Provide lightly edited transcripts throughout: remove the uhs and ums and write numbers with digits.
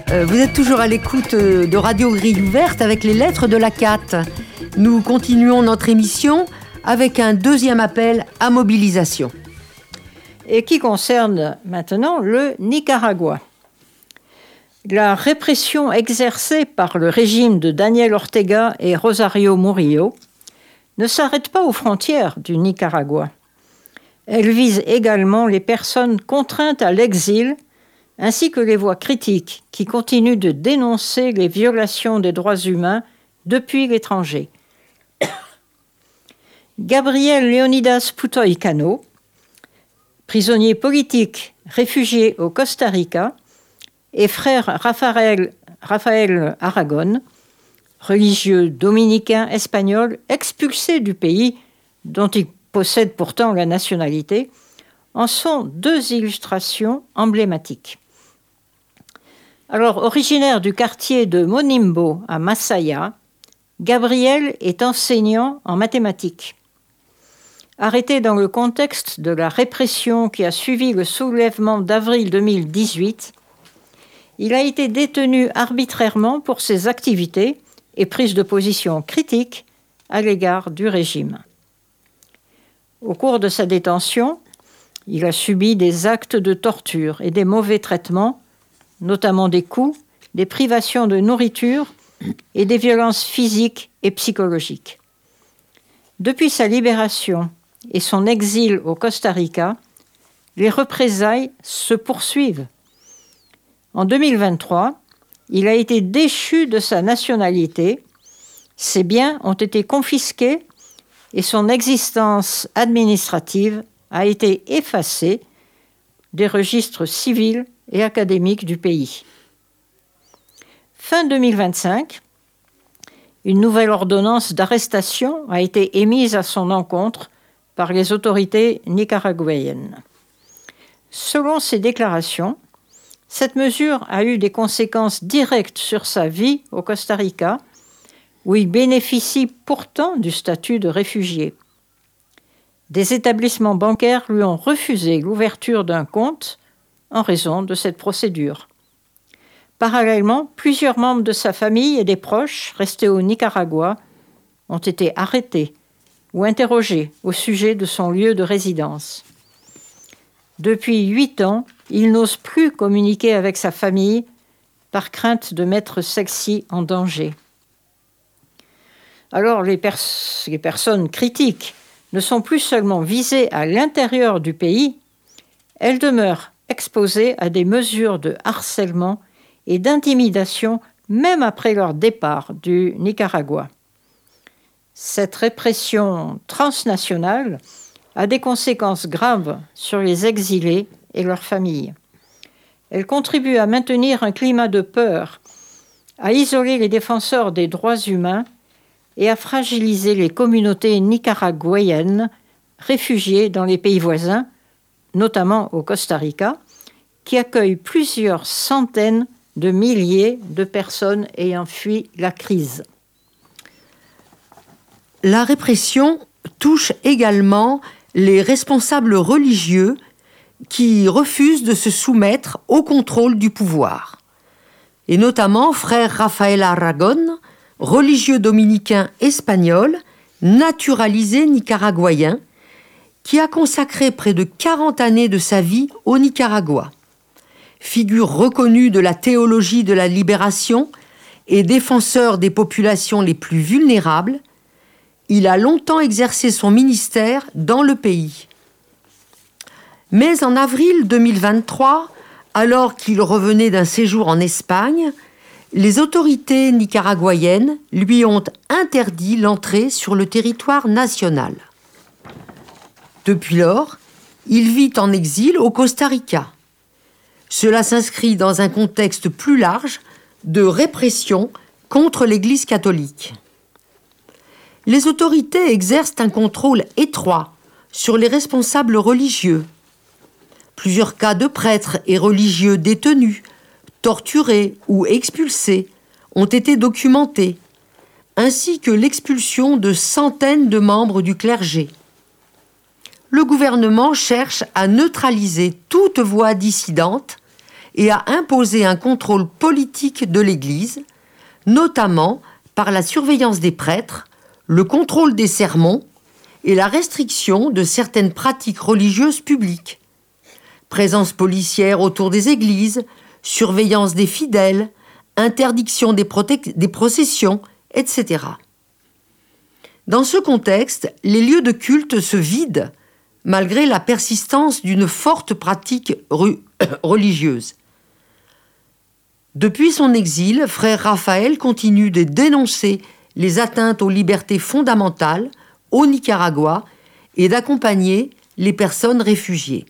Vous êtes toujours à l'écoute de Radio Grille Ouverte avec les lettres de la CAT. Nous continuons notre émission avec un deuxième appel à mobilisation. Et qui concerne maintenant le Nicaragua. La répression exercée par le régime de Daniel Ortega et Rosario Murillo ne s'arrête pas aux frontières du Nicaragua. Elle vise également les personnes contraintes à l'exil ainsi que les voix critiques qui continuent de dénoncer les violations des droits humains depuis l'étranger. Gabriel Leonidas Putoy Cano, prisonnier politique réfugié au Costa Rica, et frère Rafael Aragon, religieux dominicain espagnol expulsé du pays dont il possède pourtant la nationalité, en sont deux illustrations emblématiques. Alors, originaire du quartier de Monimbo à Masaya, Gabriel est enseignant en mathématiques. Arrêté dans le contexte de la répression qui a suivi le soulèvement d'avril 2018, il a été détenu arbitrairement pour ses activités et prises de position critiques à l'égard du régime. Au cours de sa détention, il a subi des actes de torture et des mauvais traitements, notamment des coups, des privations de nourriture et des violences physiques et psychologiques. Depuis sa libération et son exil au Costa Rica, les représailles se poursuivent. En 2023, il a été déchu de sa nationalité, ses biens ont été confisqués et son existence administrative a été effacée des registres civils et académiques du pays. Fin 2025, une nouvelle ordonnance d'arrestation a été émise à son encontre par les autorités nicaraguayennes. Selon ses déclarations, cette mesure a eu des conséquences directes sur sa vie au Costa Rica, où il bénéficie pourtant du statut de réfugié. Des établissements bancaires lui ont refusé l'ouverture d'un compte en raison de cette procédure. Parallèlement, plusieurs membres de sa famille et des proches restés au Nicaragua ont été arrêtés ou interrogés au sujet de son lieu de résidence. Depuis 8 ans, il n'ose plus communiquer avec sa famille par crainte de mettre celle-ci en danger. Alors, les personnes critiques ne sont plus seulement visées à l'intérieur du pays, elles demeurent exposées à des mesures de harcèlement et d'intimidation même après leur départ du Nicaragua. Cette répression transnationale a des conséquences graves sur les exilés et leurs familles. Elle contribue à maintenir un climat de peur, à isoler les défenseurs des droits humains et à fragiliser les communautés nicaraguayennes réfugiées dans les pays voisins, notamment au Costa Rica, qui accueille plusieurs centaines de milliers de personnes ayant fui la crise. La répression touche également les responsables religieux qui refusent de se soumettre au contrôle du pouvoir. Et notamment frère Rafael Aragon, religieux dominicain espagnol, naturalisé nicaraguayen, qui a consacré près de 40 années de sa vie au Nicaragua. Figure reconnue de la théologie de la libération et défenseur des populations les plus vulnérables, il a longtemps exercé son ministère dans le pays. Mais en avril 2023, alors qu'il revenait d'un séjour en Espagne, les autorités nicaraguayennes lui ont interdit l'entrée sur le territoire national. Depuis lors, il vit en exil au Costa Rica. Cela s'inscrit dans un contexte plus large de répression contre l'Église catholique. Les autorités exercent un contrôle étroit sur les responsables religieux. Plusieurs cas de prêtres et religieux détenus, torturés ou expulsés ont été documentés, ainsi que l'expulsion de centaines de membres du clergé. Le gouvernement cherche à neutraliser toute voix dissidente et a imposé un contrôle politique de l'Église, notamment par la surveillance des prêtres, le contrôle des sermons et la restriction de certaines pratiques religieuses publiques. Présence policière autour des églises, surveillance des fidèles, interdiction des processions, etc. Dans ce contexte, les lieux de culte se vident malgré la persistance d'une forte pratique religieuse. Depuis son exil, frère Raphaël continue de dénoncer les atteintes aux libertés fondamentales au Nicaragua et d'accompagner les personnes réfugiées.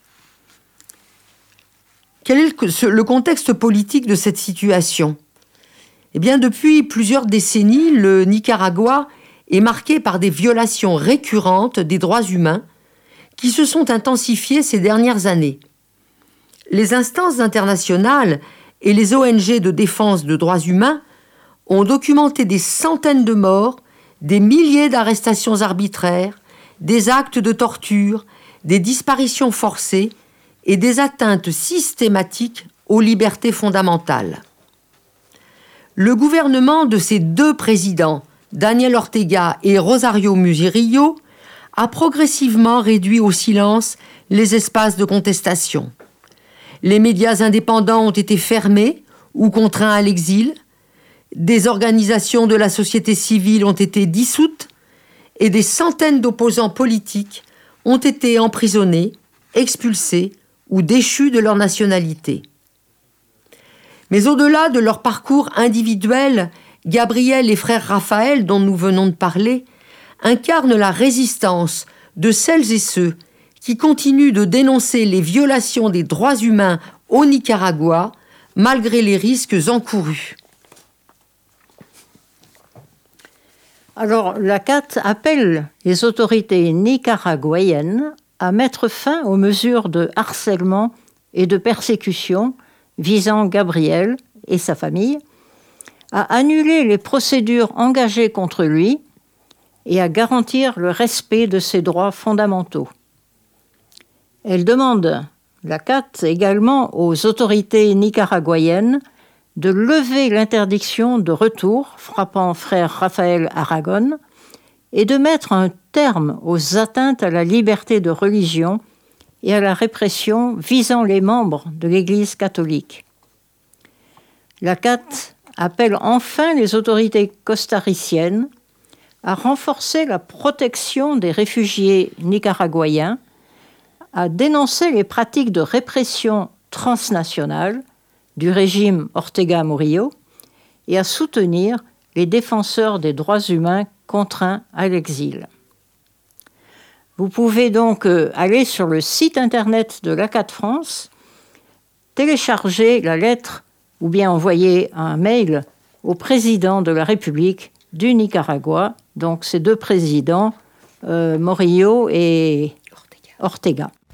Quel est le contexte politique de cette situation ? Eh bien, depuis plusieurs décennies, le Nicaragua est marqué par des violations récurrentes des droits humains qui se sont intensifiées ces dernières années. Les instances internationales et les ONG de défense de droits humains ont documenté des centaines de morts, des milliers d'arrestations arbitraires, des actes de torture, des disparitions forcées et des atteintes systématiques aux libertés fondamentales. Le gouvernement de ces deux présidents, Daniel Ortega et Rosario Murillo, a progressivement réduit au silence les espaces de contestation. Les médias indépendants ont été fermés ou contraints à l'exil, des organisations de la société civile ont été dissoutes et des centaines d'opposants politiques ont été emprisonnés, expulsés ou déchus de leur nationalité. Mais au-delà de leur parcours individuel, Gabriel et frère Raphaël, dont nous venons de parler, incarnent la résistance de celles et ceux qui continuent de dénoncer les violations des droits humains au Nicaragua, malgré les risques encourus. Alors, la CAT appelle les autorités nicaraguayennes à mettre fin aux mesures de harcèlement et de persécution visant Gabriel et sa famille, à annuler les procédures engagées contre lui et à garantir le respect de ses droits fondamentaux. Elle demande, la CAT, également aux autorités nicaraguayennes de lever l'interdiction de retour frappant frère Raphaël Aragon et de mettre un terme aux atteintes à la liberté de religion et à la répression visant les membres de l'Église catholique. La CAT appelle enfin les autorités costariciennes à renforcer la protection des réfugiés nicaraguayens, à dénoncer les pratiques de répression transnationale du régime Ortega Murillo et à soutenir les défenseurs des droits humains contraints à l'exil. Vous pouvez donc aller sur le site internet de l'ACAT France, télécharger la lettre ou bien envoyer un mail au président de la République du Nicaragua, donc ces deux présidents, Murillo et Ortega.